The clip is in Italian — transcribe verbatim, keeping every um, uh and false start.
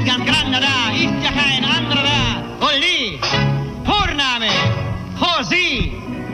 ganz grande da, ist ja kein anderer da. Und die Vorname, für Sie,